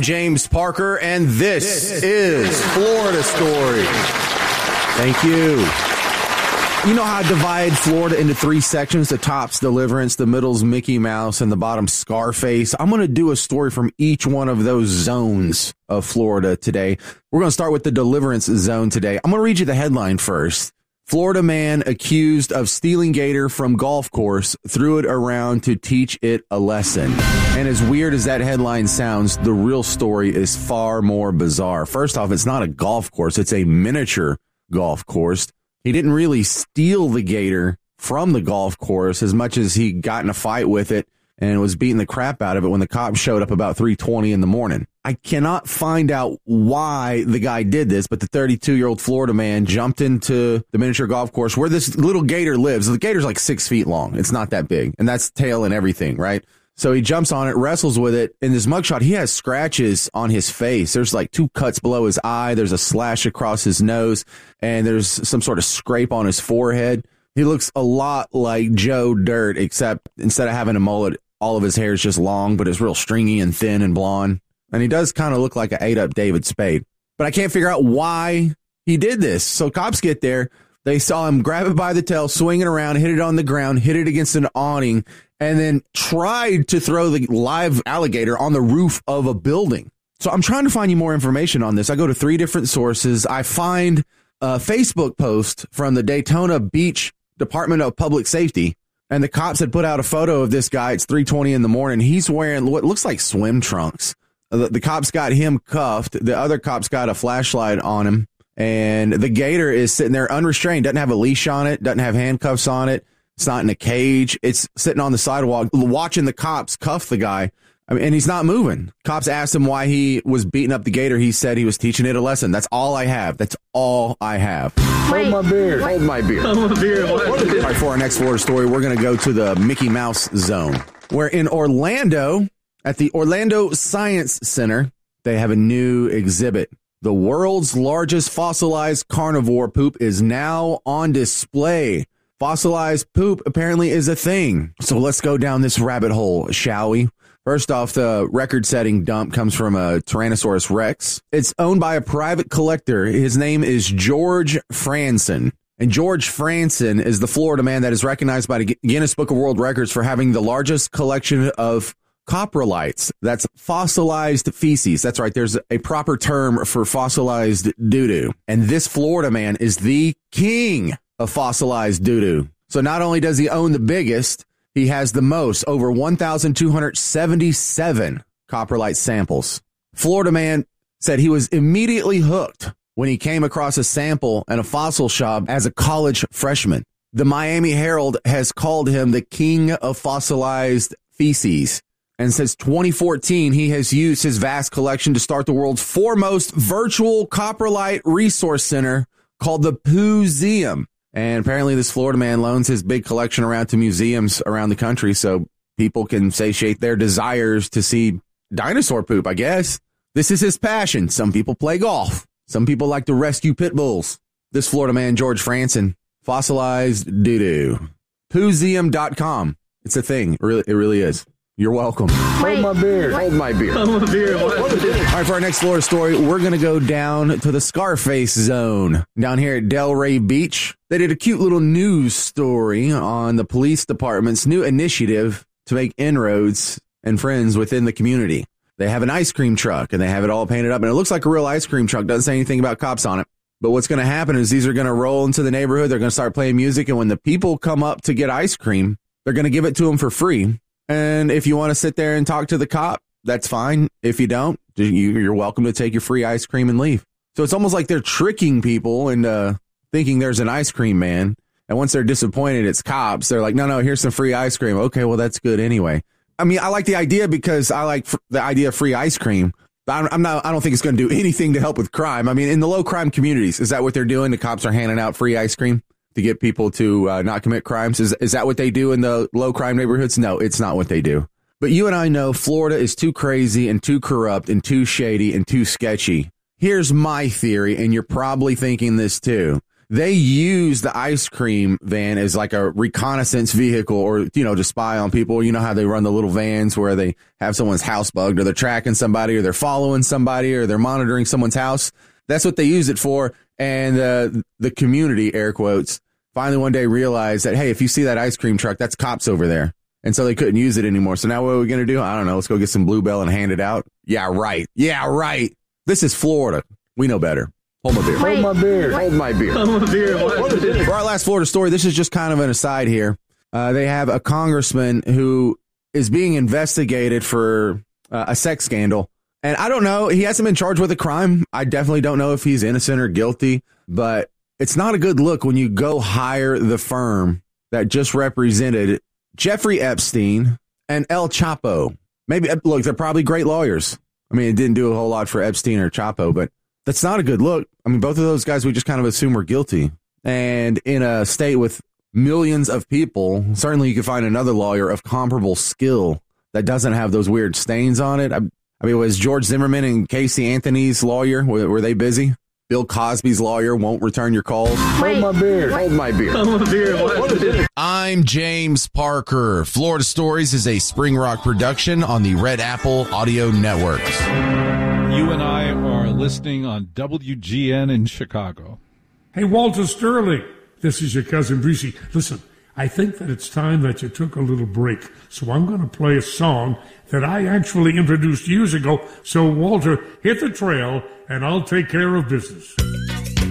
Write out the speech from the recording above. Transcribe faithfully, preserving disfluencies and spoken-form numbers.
James Parker, and this, this is Florida Story. Thank you. You know how I divide Florida into three sections? The top's Deliverance, the middle's Mickey Mouse, and the bottom's Scarface. I'm going to do a story from each one of those zones of Florida today. We're going to start with the Deliverance zone today. I'm going to read you the headline first. Florida man accused of stealing gator from golf course threw it around to teach it a lesson. And as weird as that headline sounds, the real story is far more bizarre. First off, it's not a golf course. It's a miniature golf course. He didn't really steal the gator from the golf course as much as he got in a fight with it and was beating the crap out of it when the cops showed up about three twenty in the morning. I cannot find out why the guy did this, but the thirty-two-year-old Florida man jumped into the miniature golf course where this little gator lives. The gator's like six feet long. It's not that big, and that's tail and everything, right? So he jumps on it, wrestles with it. In this mugshot, he has scratches on his face. There's like two cuts below his eye. There's a slash across his nose, and there's some sort of scrape on his forehead. He looks a lot like Joe Dirt, except instead of having a mullet, all of his hair is just long, but it's real stringy and thin and blonde. And he does kind of look like an ate-up David Spade. But I can't figure out why he did this. So cops get there. They saw him grab it by the tail, swing it around, hit it on the ground, hit it against an awning, and then tried to throw the live alligator on the roof of a building. So I'm trying to find you more information on this. I go to three different sources. I find a Facebook post from the Daytona Beach Department of Public Safety, and the cops had put out a photo of this guy. It's three twenty in the morning. He's wearing what looks like swim trunks. The, the cops got him cuffed. The other cops got a flashlight on him. And the gator is sitting there unrestrained, doesn't have a leash on it, doesn't have handcuffs on it. It's not in a cage. It's sitting on the sidewalk watching the cops cuff the guy. I mean, and he's not moving. Cops asked him why he was beating up the gator. He said he was teaching it a lesson. That's all I have. That's all I have. Wait, Hold my beer. Wait. Hold my beer. Hold my beer. All right, for our next Florida story, we're going to go to the Mickey Mouse zone, where in Orlando, at the Orlando Science Center, they have a new exhibit. The world's largest fossilized carnivore poop is now on display. Fossilized poop apparently is a thing. So let's go down this rabbit hole, shall we? First off, the record-setting dump comes from a Tyrannosaurus Rex. It's owned by a private collector. His name is George Franson. And George Franson is the Florida man that is recognized by the Guinness Book of World Records for having the largest collection of coprolites. That's fossilized feces. That's right. There's a proper term for fossilized doo-doo. And this Florida man is the king of fossilized doo-doo. So not only does he own the biggest, he has the most, over one thousand two hundred seventy-seven coprolite samples. Florida man said he was immediately hooked when he came across a sample in a fossil shop as a college freshman. The Miami Herald has called him the king of fossilized feces. And since twenty fourteen, he has used his vast collection to start the world's foremost virtual coprolite resource center called the Pooseum. And apparently this Florida man loans his big collection around to museums around the country so people can satiate their desires to see dinosaur poop, I guess. This is his passion. Some people play golf. Some people like to rescue pit bulls. This Florida man, George Franson, fossilized doo-doo. Pooseum dot com. It's a thing. It really, it really is. You're welcome. Wait, Hold my beer. wait. Hold my beer. Hold my beer. All right, for our next Florida story, we're going to go down to the Scarface zone down here at Delray Beach. They did a cute little news story on the police department's new initiative to make inroads and friends within the community. They have an ice cream truck, and they have it all painted up, and it looks like a real ice cream truck. Doesn't say anything about cops on it. But what's going to happen is these are going to roll into the neighborhood. They're going to start playing music, and when the people come up to get ice cream, they're going to give it to them for free. And if you want to sit there and talk to the cop, that's fine. If you don't, you're welcome to take your free ice cream and leave. So it's almost like they're tricking people into thinking there's an ice cream man. And once they're disappointed, it's cops. They're like, no, no, here's some free ice cream. Okay, well, that's good anyway. I mean, I like the idea because I like the idea of free ice cream. But I'm not, I don't think it's going to do anything to help with crime. I mean, in the low crime communities, is that what they're doing? The cops are handing out free ice cream to get people to uh, not commit crimes? Is is that what they do in the low crime neighborhoods? No, it's not what they do. But you and I know Florida is too crazy and too corrupt and too shady and too sketchy. Here's my theory, and you're probably thinking this too. they use the ice cream van as like a reconnaissance vehicle, or, you know, to spy on people. You know how they run the little vans where they have someone's house bugged, or they're tracking somebody, or they're following somebody, or they're monitoring someone's house. That's what they use it for. And uh, the community, air quotes, finally one day realized that, hey, if you see that ice cream truck, that's cops over there. And so they couldn't use it anymore. So now what are we going to do? I don't know. Let's go get some Bluebell and hand it out. Yeah, right. Yeah, right. This is Florida. We know better. Hold my beer. Wait, Hold my beer. Wait. Hold my beer. Hold my beer. What is it? For our last Florida story, this is just kind of an aside here. Uh, they have a congressman who is being investigated for uh, a sex scandal. And I don't know. He hasn't been charged with a crime. I definitely don't know if he's innocent or guilty. But it's not a good look when you go hire the firm that just represented Jeffrey Epstein and El Chapo. Maybe, look, they're probably great lawyers. I mean, it didn't do a whole lot for Epstein or Chapo, but that's not a good look. I mean, both of those guys we just kind of assume were guilty. And in a state with millions of people, certainly you could find another lawyer of comparable skill that doesn't have those weird stains on it. I, I mean, was George Zimmerman and Casey Anthony's lawyer, were, were they busy? Bill Cosby's lawyer won't return your calls. Wait, Hold my beer. Wait. Hold my beer. Hold my beer. What, what is it? I'm James Parker. Florida Stories is a Spring Rock production on the Red Apple Audio Networks. You and I are listening on W G N in Chicago. Hey, Walter Sterling, this is your cousin Brucey. Listen, I think that it's time that you took a little break. So I'm going to play a song that I actually introduced years ago. So, Walter, hit the trail, and I'll take care of business.